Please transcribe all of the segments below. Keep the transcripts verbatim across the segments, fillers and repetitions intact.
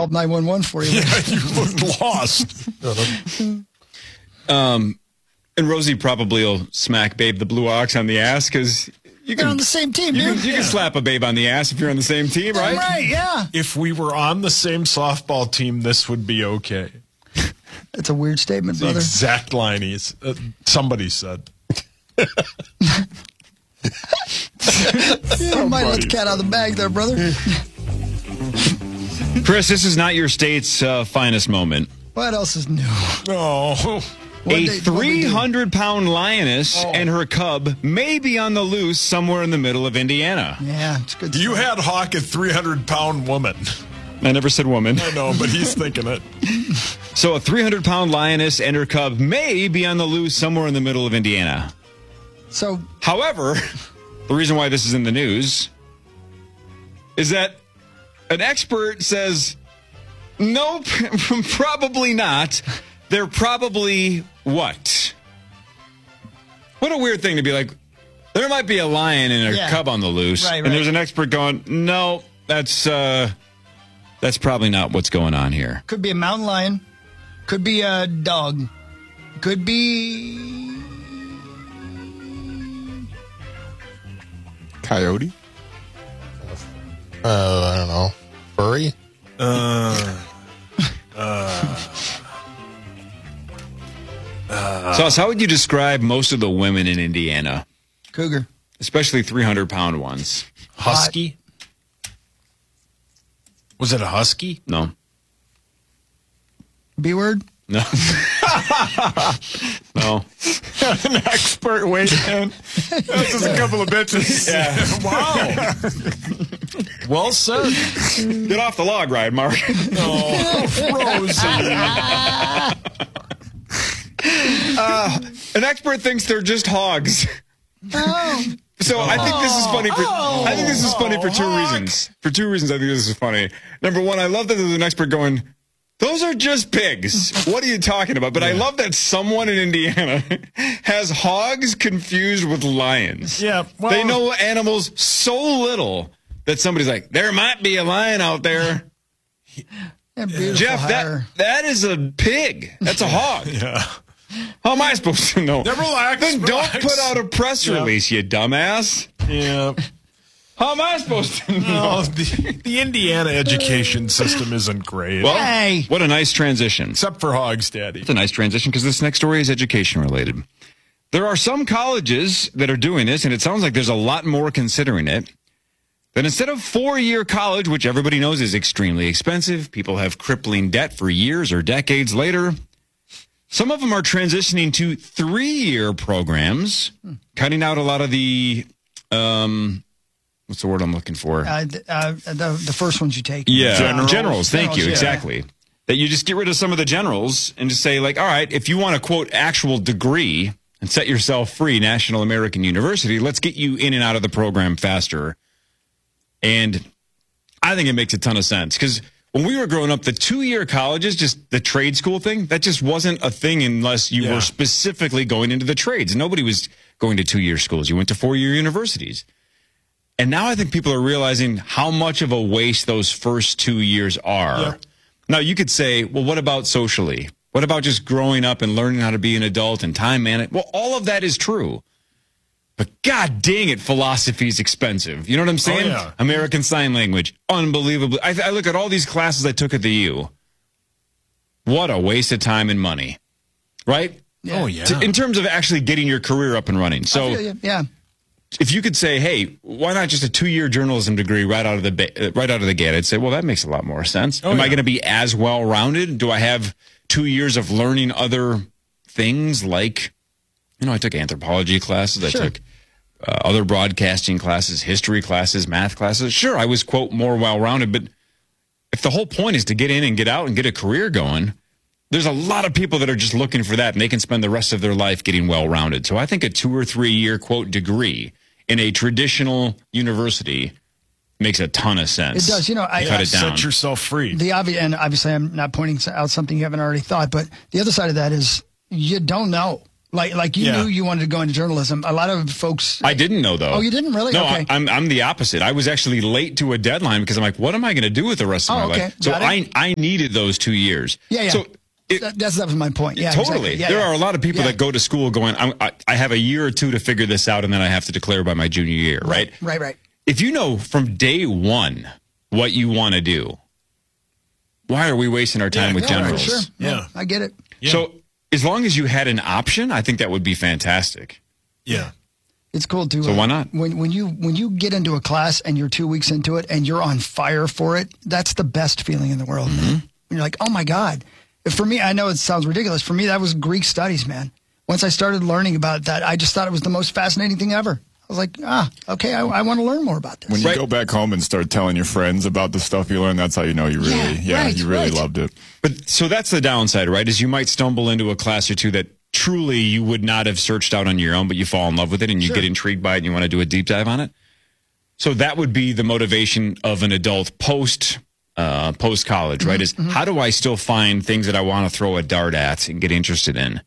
called nine one one for you. Yeah, you looked lost. um, and Rosie probably will smack Babe the Blue Ox on the ass because you They're can on the same team, you dude. Can, you yeah. can slap a Babe on the ass if you're on the same team, right? Right, yeah. If we were on the same softball team, this would be okay. That's a weird statement, The brother. exact line he's, uh, somebody said. You might let the cat out of the bag there, brother. Chris, this is not your state's uh, finest moment. What else is new? Oh. What A they- what three they do? hundred pound lioness Oh. and her cub may be on the loose somewhere in the middle of Indiana. Yeah, it's good. You stuff. had Hawk a three hundred pound woman. I never said woman. I know, but he's thinking it. So a three hundred pound lioness and her cub may be on the loose somewhere in the middle of Indiana. So, However, the reason why this is in the news is that an expert says, nope, probably not. They're probably what? What a weird thing to be like, there might be a lion and a Yeah. cub on the loose. Right, And right. there's an expert going, no, that's uh, that's probably not what's going on here. could be a mountain lion. Could be a dog. Could be... Coyote? Uh, I don't know. Furry? Uh, uh, Sauce, how would you describe most of the women in Indiana, Cougar. especially three hundred pound ones? husky? Was it a husky? No. B-word? No. No. An expert weighed in. That's just a couple of bitches. Yeah. Wow. Well said. Get off the log ride, Mark. Oh, Rosie. Uh, an expert thinks they're just hogs. Oh. So I think this is funny for Oh. I think this is funny for two Oh, reasons. For two reasons I think this is funny. Number one, I love that there's an expert going, those are just pigs. What are you talking about? But I love that someone in Indiana has hogs confused with lions. Yeah, well- they know animals so little that somebody's like, there might be a lion out there. Yeah, beautiful Jeff, hair. that that is a pig. That's a hog. Yeah. How am I supposed to know? Then relax, Then don't relax. put out a press Yeah. release, you dumbass. Yeah. How am I supposed to know? No, the, the Indiana education system isn't great. Well, Hey. what a nice transition. except for Hogs, Daddy. It's a nice transition because this next story is education related. There are some colleges that are doing this, and it sounds like there's a lot more considering it. That instead of four-year college, which everybody knows is extremely expensive, people have crippling debt for years or decades later, some of them are transitioning to three-year programs, cutting out a lot of the, um, what's the word I'm looking for? Uh, th- uh, the, the first ones you take. Yeah, Generals. generals. Thank Generals, you. yeah. Exactly. That you just get rid of some of the generals and just say, like, all right, if you want a quote actual degree and set yourself free, National American University, let's get you in and out of the program faster. And I think it makes a ton of sense because when we were growing up, the two-year colleges, just the trade school thing, that just wasn't a thing unless you Yeah. were specifically going into the trades. Nobody was going to two-year schools. You went to four-year universities. And now I think people are realizing how much of a waste those first two years are. Yep. Now, you could say, well, what about socially? What about just growing up and learning how to be an adult and time management? Well, all of that is true. But God dang it, philosophy is expensive. You know what I'm saying? Oh, yeah. American Sign Language, unbelievably. I, I look at all these classes I took at the U. What a waste of time and money, right? Yeah. Oh, yeah. To- in terms of actually getting your career up and running. So I feel you. Yeah. if you could say, hey, why not just a two-year journalism degree right out of the ba- uh, right out of the gate? I'd say, well, that makes a lot more sense. Oh, Am I yeah. going to be as well-rounded? Do I have two years of learning other things like, you know, I took anthropology classes. I Sure. took uh, other broadcasting classes, history classes, math classes. Sure, I was, quote, more well-rounded. But if the whole point is to get in and get out and get a career going, there's a lot of people that are just looking for that, and they can spend the rest of their life getting well-rounded. So I think a two- or three-year, quote, degree in a traditional university makes a ton of sense. It does. You know, I, Cut I it down. Set yourself free. the obvious, and obviously I'm not pointing out something you haven't already thought, but the other side of that is you don't know. Like, like you Yeah. knew you wanted to go into journalism. A lot of folks. I didn't know, though. Oh, you didn't really? No, Okay. I, I'm I'm the opposite. I was actually late to a deadline because I'm like, what am I going to do with the rest of Oh, my okay. life? So Got it. I I needed those two years. Yeah, yeah. So it, that, that's, that was my point. Yeah, totally. exactly. Yeah, there yeah. are a lot of people Yeah. that go to school going, I'm, I, I have a year or two to figure this out, and then I have to declare by my junior year, right? Right, right. If you know from day one what you want to do, why are we wasting our time Yeah, with yeah, generals? For sure. Yeah. I get it. Yeah. So as long as you had an option, I think that would be fantastic. Yeah. It's cool too. So why not? When when you when you get into a class and you're two weeks into it and you're on fire for it, that's the best feeling in the world. Mm-hmm. Man. You're like, oh my God. For me, I know it sounds ridiculous. For me, that was Greek studies, man. Once I started learning about that, I just thought it was the most fascinating thing ever. I was like, ah, okay, I, I want to learn more about this. When you Right. go back home and start telling your friends about the stuff you learned, that's how you know you really, Yeah, yeah, right, you really right. loved it. But so that's the downside, right? Is you might stumble into a class or two that truly you would not have searched out on your own, but you fall in love with it and you Sure. get intrigued by it and you want to do a deep dive on it. So that would be the motivation of an adult post uh, post college, right? Is how do I still find things that I want to throw a dart at and get interested in?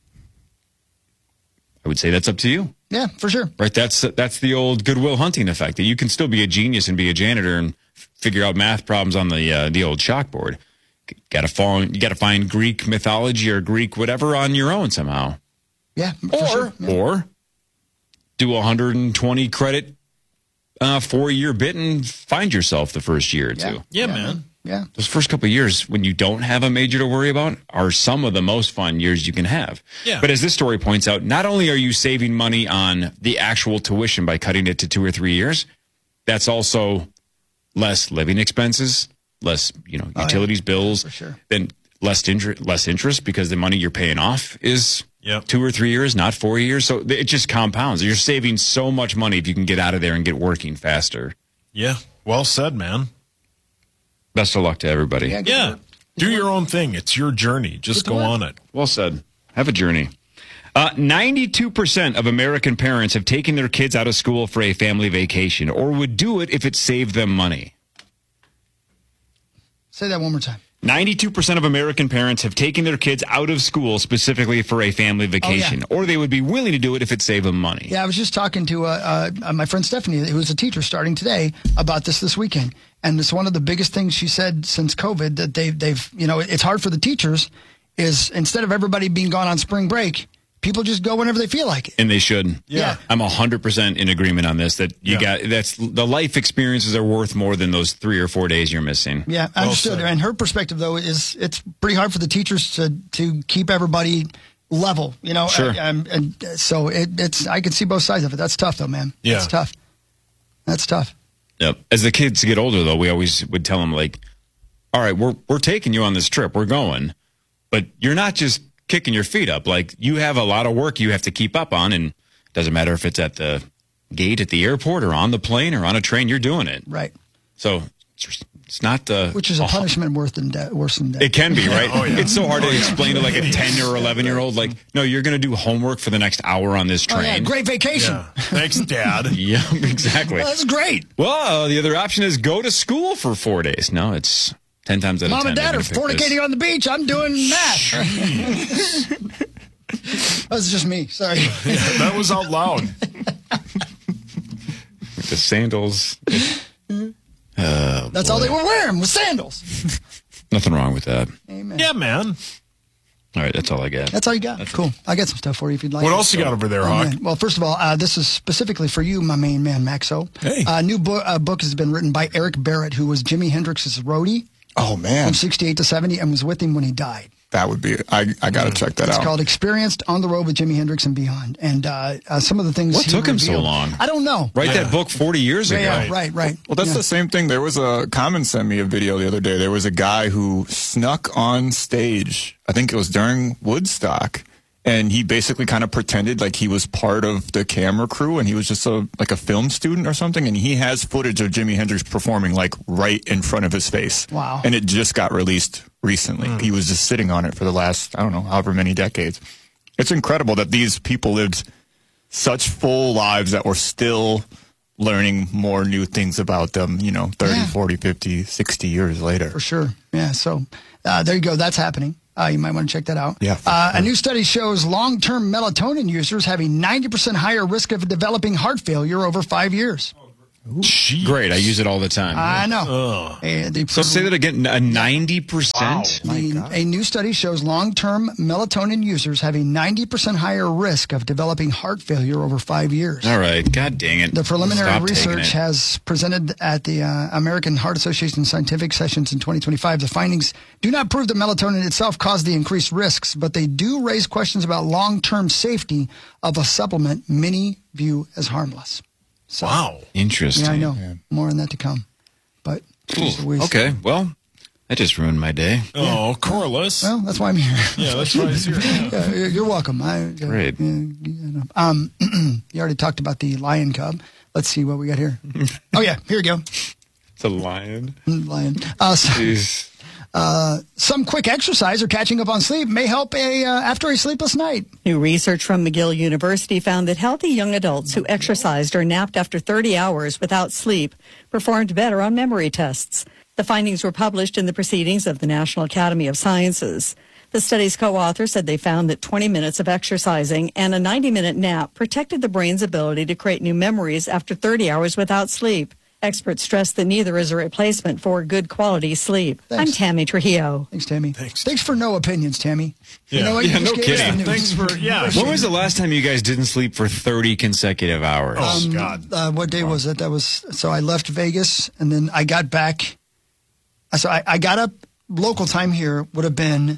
I would say that's up to you. Yeah, for sure. Right, that's that's the old Goodwill Hunting effect. That you can still be a genius and be a janitor and f- figure out math problems on the uh, the old chalkboard. Got to find you got to find Greek mythology or Greek whatever on your own somehow, Yeah, for or sure. Yeah. or do a one hundred twenty credit uh, four year bit and find yourself the first year or Yeah. two. Yeah, man. Yeah. Those first couple of years when you don't have a major to worry about are some of the most fun years you can have. Yeah. But as this story points out, not only are you saving money on the actual tuition by cutting it to two or three years, that's also less living expenses, less, you know, utilities, bills, For sure. then less interest, less interest because the money you're paying off is Yep. two or three years, not four years. So it just compounds. You're saving so much money if you can get out of there and get working faster. Yeah. Well said, man. Best of luck to everybody. Yeah. get Yeah. to work. Do your own thing. It's your journey. Just to go work. on it. Well said. Have a journey. Uh, ninety-two percent of American parents have taken their kids out of school for a family vacation or would do it if it saved them money. Say that one more time. ninety-two percent of American parents have taken their kids out of school specifically for a family vacation, or they would be willing to do it if it saved them money. Yeah, I was just talking to uh, uh, my friend Stephanie, who's a teacher starting today, about this this weekend. And it's one of the biggest things she said since COVID that they've, they've, you know, it's hard for the teachers is instead of everybody being gone on spring break, people just go whenever they feel like it. And they should. Yeah. I'm one hundred percent in agreement on this that you Yeah. got that's the life experiences are worth more than those three or four days you're missing. Yeah, Well understood. said. And her perspective, though, is it's pretty hard for the teachers to, to keep everybody level, you know? Sure. And, and, and so it, it's, I can see both sides of it. That's tough, though, man. Yeah. That's tough. That's tough. Yep. As the kids get older, though, we always would tell them, like, all right, we're we're taking you on this trip. We're going. But you're not just kicking your feet up. Like, you have a lot of work you have to keep up on. And it doesn't matter if it's at the gate at the airport or on the plane or on a train, you're doing it. Right. So it's, it's not the. Which is a punishment worse than de- worse than death. It can be, right? Oh, yeah. It's so hard to explain to like a ten or eleven year old, like, no, you're going to do homework for the next hour on this Oh, yeah, train. great vacation. Yeah. Thanks, Dad. Yeah, exactly. Well, that's great. Well, uh, the other option is go to school for four days. No, it's ten times out of Mom ten. and Dad they're are gonna pick this. fornicating on the beach. I'm doing math. That was just me. Sorry. That was out loud. With the sandals. That's all they were wearing was sandals. Nothing wrong with that. Amen. Yeah, man. All right, that's all I got. That's all you got. Cool. I got some stuff for you if you'd like. What else you got over there, Oh, Hawk? man. Well, first of all, uh, this is specifically for you, my main man, Maxo. Hey. A uh, new bo- uh, book has been written by Eric Barrett, who was Jimi Hendrix's roadie Oh man, from sixty-eight to seventy and was with him when he died. that would be. I I gotta check that It's out. called Experienced on the Road with Jimi Hendrix and Beyond. And uh, uh, some of the things What he took him so revealed- long? I don't know. Write Yeah. that book forty years Yeah, ago. yeah, right, right. Well, that's Yeah. the same thing. There was a Common sent me a video the other day. There was a guy who snuck on stage. I think it was during Woodstock, and he basically kind of pretended like he was part of the camera crew, and he was just a like a film student or something. And he has footage of Jimi Hendrix performing like right in front of his face. Wow. And it just got released recently. He was just sitting on it for the last I don't know however many decades. It's incredible that these people lived such full lives that we're still learning more new things about them, you know, thirty, Yeah. forty, fifty, sixty years later. For sure. Yeah. So uh, there you go. That's happening. Uh, you might want to check that out. Yeah. Uh, a new study shows long-term melatonin users have a ninety percent higher risk of developing heart failure over five years. Jeez. Great. I use it all the time. I know. A, they so say that again, a ninety percent? Wow. The, a new study shows long-term melatonin users have a ninety percent higher risk of developing heart failure over five years. All right. God dang it. The preliminary Stop taking research it. has presented at the uh, American Heart Association scientific sessions in twenty twenty-five. The findings do not prove that melatonin itself caused the increased risks, but they do raise questions about long-term safety of a supplement many view as harmless. So, Wow. Interesting. yeah, I know. More on that to come. But geez Ooh, Louise. okay. Well, that just ruined my day. Oh, Corliss. Well, that's why I'm here. Yeah, that's why he's here. Yeah, you're you're welcome. I, uh, Great. yeah, you know. Um, you already talked about the lion cub. Let's see what we got here. Oh yeah, here we go. It's a lion. Lion. Uh, so, Jeez. uh, some quick exercise or catching up on sleep may help a uh, after a sleepless night. New research from McGill University found that healthy young adults who exercised or napped after thirty hours without sleep performed better on memory tests. The findings were published in the Proceedings of the National Academy of Sciences. The study's co-author said they found that twenty minutes of exercising and a ninety-minute nap protected the brain's ability to create new memories after thirty hours without sleep. Experts stress that neither is a replacement for good quality sleep. Thanks. I'm Tammy Trujillo. Thanks, Tammy. Thanks. Thanks for no opinions, Tammy. You Yeah. know what? You Yeah, just no gave us kidding. the news. Thanks for, yeah. When was the last time you guys didn't sleep for thirty consecutive hours? Oh, God. Uh, what day was it? That was so I left Vegas and then I got back. So I, I got up. Local time here would have been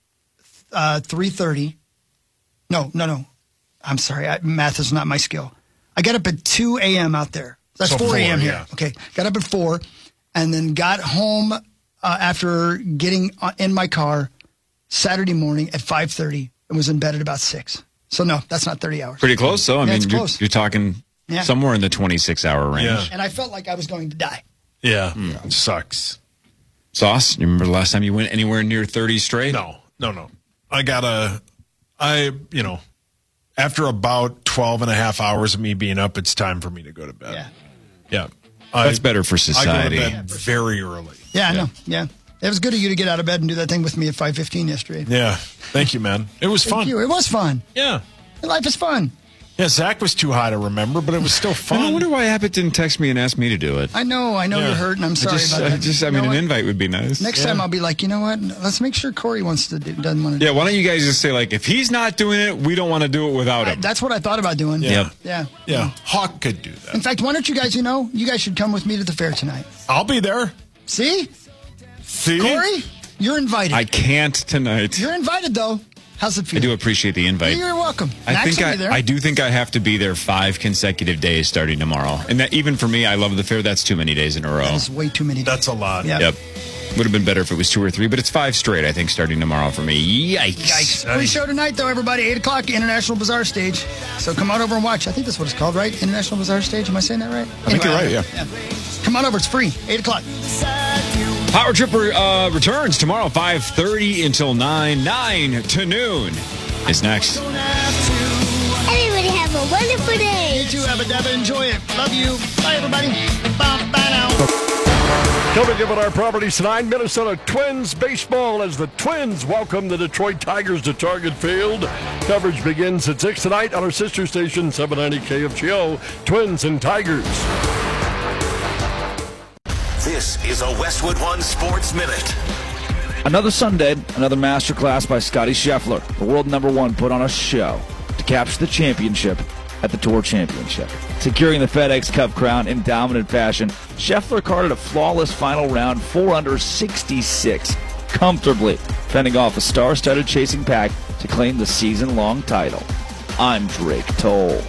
uh, three thirty. No, no, no. I'm sorry. I, math is not my skill. I got up at two a.m. out there. That's So four a.m. four, here. yeah. Okay. Got up at four and then got home uh, after getting uh, in my car Saturday morning at five thirty and was in bed at about six. So, no, that's not thirty hours. Pretty close, though. I Yeah, mean, it's you're, close. you're talking Yeah. somewhere in the twenty-six hour range. Yeah. And I felt like I was going to die. Yeah. It sucks. Sauce, you remember the last time you went anywhere near thirty straight? No, no, no. I got to, I, you know, after about twelve and a half hours of me being up, it's time for me to go to bed. Yeah. Yeah. That's I, better for society. I go to bed very early. Yeah, I know. Yeah. It was good of you to get out of bed and do that thing with me at five fifteen yesterday. Yeah. Thank you, man. It was Thank fun. you. It was fun. Yeah. Life is fun. Yeah, Zach was too high to remember, but it was still I fun. wonder why Abbott didn't text me and ask me to do it. I know. I know Yeah. you're hurt, and I'm I sorry just, about I that. just, I You mean, know an what? invite would be nice. Next Yeah. time I'll be like, you know what? Let's make sure Corey wants to do, doesn't want to. Yeah, why don't you guys just say, like, if he's not doing it, we don't want to do it without him. That's what I thought about doing. Yeah. Yep. Yeah. Yeah. Hawk could do that. In fact, why don't you guys? You know, you guys should come with me to the fair tonight. I'll be there. See, See? Corey, you're invited. I can't tonight. You're invited, though. How's it I feel? do appreciate the invite. You're welcome. I Max think will I, be there. I do think I have to be there five consecutive days starting tomorrow. And that even for me, I love the fair. That's too many days in a row. That's way too many. That's a lot. Yeah. Yep. Would have been better if it was two or three, but it's five straight, I think, starting tomorrow for me. Yikes. Yikes. Free show tonight, though, everybody. eight o'clock, International Bazaar Stage. So come on over and watch. I think that's what it's called, right? International Bazaar Stage. Am I saying that right? I think you're right, yeah. Come on over. It's free. eight o'clock. Power Trip uh, returns tomorrow, five thirty until nine, nine to noon is next. Everybody have a wonderful day. You too, Abba Dabba. Enjoy it. Love you. Bye, everybody. Bye, bye now. Coming up on our properties tonight, Minnesota Twins baseball as the Twins welcome the Detroit Tigers to Target Field. Coverage begins at six tonight on our sister station, seven ninety K F G O, Twins and Tigers. This is a Westwood One Sports Minute. Another Sunday, another masterclass by Scotty Scheffler, the world number one, put on a show to capture the championship at the Tour Championship. Securing the FedEx Cup crown in dominant fashion, Scheffler carded a flawless final round, four under sixty-six, comfortably fending off a star-studded chasing pack to claim the season-long title. I'm Drake Toll.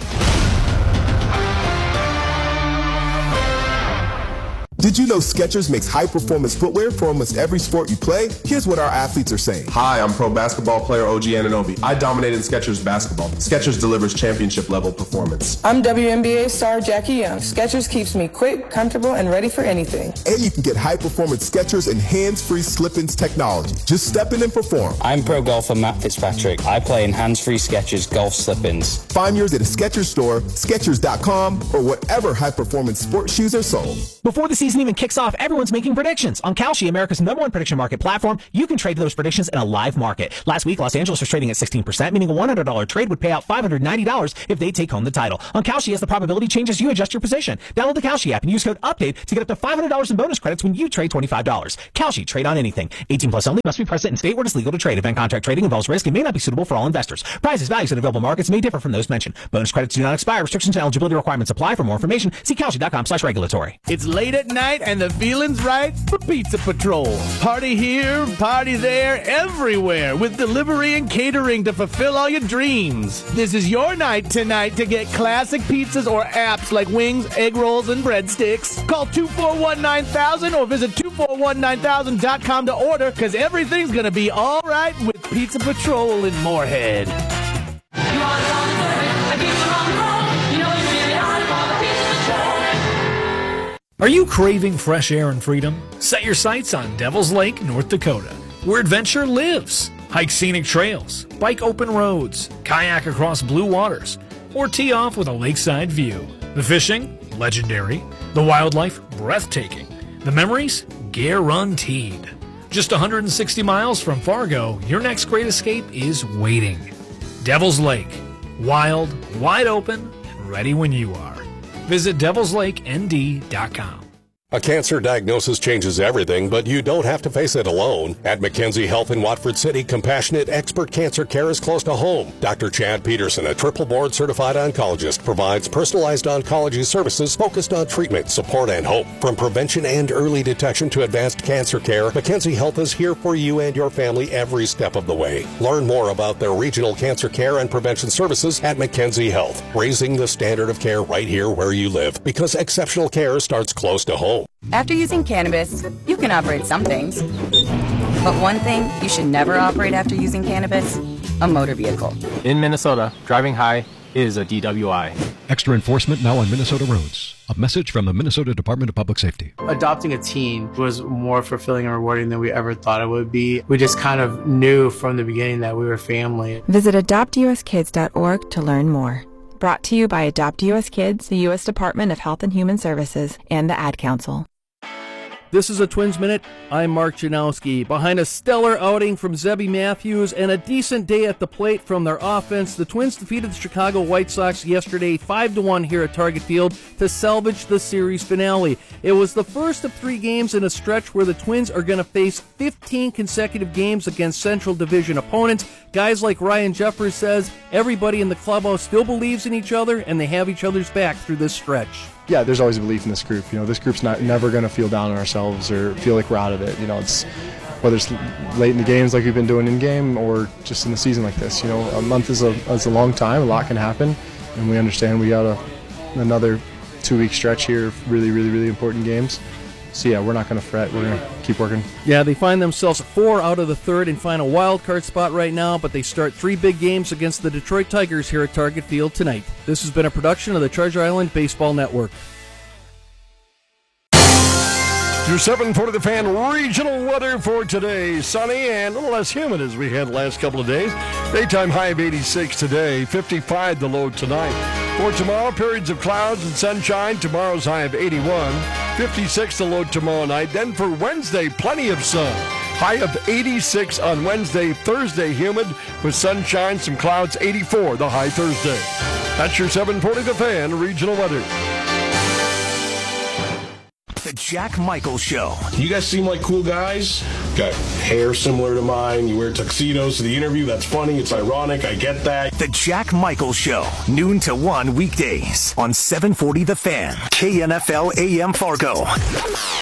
Did you know Skechers makes high-performance footwear for almost every sport you play? Here's what our athletes are saying. Hi, I'm pro basketball player O G Anunoby. I dominated Skechers basketball. Skechers delivers championship-level performance. I'm W N B A star Jackie Young. Skechers keeps me quick, comfortable, and ready for anything. And you can get high-performance Skechers and hands-free slip-ins technology. Just step in and perform. I'm pro golfer Matt Fitzpatrick. I play in hands-free Skechers golf slip-ins. Find yours at a Skechers store, Skechers dot com, or whatever high-performance sports shoes are sold. Before the season season even kicks off, everyone's making predictions. On Kalshi, America's number one prediction market platform, you can trade those predictions in a live market. Last week, Los Angeles was trading at sixteen percent, meaning a one hundred dollars trade would pay out five hundred ninety dollars if they take home the title. On Kalshi, as the probability changes, you adjust your position. Download the Kalshi app and use code UPDATE to get up to five hundred dollars in bonus credits when you trade twenty-five dollars. Kalshi, trade on anything. eighteen plus only, must be present in state where it is legal to trade. Event contract trading involves risk and may not be suitable for all investors. Prices, values, and available markets may differ from those mentioned. Bonus credits do not expire. Restrictions and eligibility requirements apply. For more information, see Kalshi.com slash regulatory. It's late at night and the feeling's right for Pizza Patrol. Party here, party there, everywhere with delivery and catering to fulfill all your dreams. This is your night tonight to get classic pizzas or apps like wings, egg rolls, and breadsticks. Call two four one nine thousand or visit two four one nine thousand dot com to order, because everything's going to be all right with Pizza Patrol in Moorhead. Are you craving fresh air and freedom? Set your sights on Devil's Lake, North Dakota, where adventure lives. Hike scenic trails, bike open roads, kayak across blue waters, or tee off with a lakeside view. The fishing, legendary. The wildlife, breathtaking. The memories, guaranteed. Just one hundred sixty miles from Fargo, your next great escape is waiting. Devil's Lake. Wild, wide open, and ready when you are. Visit devils lake n d dot com. A cancer diagnosis changes everything, but you don't have to face it alone. At McKenzie Health in Watford City, compassionate expert cancer care is close to home. Doctor Chad Peterson, a triple board certified oncologist, provides personalized oncology services focused on treatment, support, and hope. From prevention and early detection to advanced cancer care, McKenzie Health is here for you and your family every step of the way. Learn more about their regional cancer care and prevention services at McKenzie Health, raising the standard of care right here where you live, because exceptional care starts close to home. After using cannabis, you can operate some things. But one thing you should never operate after using cannabis, a motor vehicle. In Minnesota, driving high is a D W I. Extra enforcement now on Minnesota roads. A message from the Minnesota Department of Public Safety. Adopting a teen was more fulfilling and rewarding than we ever thought it would be. We just kind of knew from the beginning that we were family. Visit adopt u s kids dot org to learn more. Brought to you by Adopt U S Kids, the U S Department of Health and Human Services, and the Ad Council. This is a Twins Minute. I'm Mark Janowski. Behind a stellar outing from Zebby Matthews and a decent day at the plate from their offense, the Twins defeated the Chicago White Sox yesterday five to one here at Target Field to salvage the series finale. It was the first of three games in a stretch where the Twins are going to face fifteen consecutive games against Central Division opponents. Guys like Ryan Jeffers says everybody in the clubhouse still believes in each other and they have each other's back through this stretch. Yeah, there's always a belief in this group. You know, this group's not never going to feel down on ourselves or feel like we're out of it. You know, it's whether it's late in the games like we've been doing in game or just in the season like this. You know, a month is a is a long time. A lot can happen, and we understand we got a another two week stretch here of really, really, really important games. So yeah, we're not going to fret. We're going to keep working. Yeah, they find themselves four out of the third and final wild card spot right now, but they start three big games against the Detroit Tigers here at Target Field tonight. This has been a production of the Treasure Island Baseball Network. Your seven forty The Fan regional weather for today. Sunny and a little less humid as we had the last couple of days. Daytime high of eighty-six today, fifty-five the low tonight. For tomorrow, periods of clouds and sunshine. Tomorrow's high of eighty-one, fifty-six the low tomorrow night. Then for Wednesday, plenty of sun. High of eighty-six on Wednesday. Thursday, humid with sunshine, some clouds, eighty-four the high Thursday. That's your seven forty The Fan regional weather. The Jack Michael Show. You guys seem like cool guys. Got hair similar to mine. You wear tuxedos to the interview. That's funny. It's ironic. I get that. The Jack Michael Show. Noon to one weekdays on seven forty The Fan. K N F L A M Fargo.